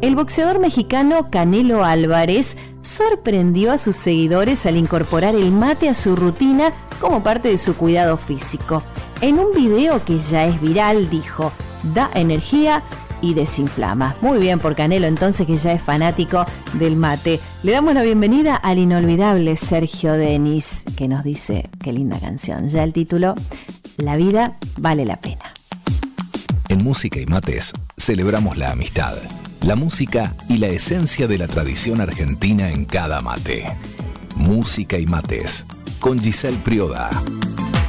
El boxeador mexicano Canelo Álvarez sorprendió a sus seguidores al incorporar el mate a su rutina como parte de su cuidado físico. En un video que ya es viral dijo: da energía y desinflama. Muy bien por Canelo, entonces, que ya es fanático del mate. Le damos la bienvenida al inolvidable Sergio Denis, que nos dice: qué linda canción. Ya el título: La vida vale la pena. En Música y Mates celebramos la amistad, la música y la esencia de la tradición argentina en cada mate. Música y Mates con Giselle Prioda.